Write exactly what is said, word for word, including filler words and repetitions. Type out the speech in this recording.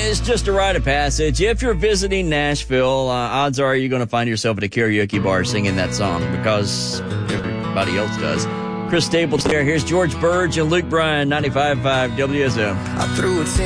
is just a rite of passage. If you're visiting Nashville, uh, odds are you're going to find yourself at a karaoke bar singing that song because everybody else does. Chris Staples there. Here's George Burge and Luke Bryan, ninety-five point five W S M. I threw it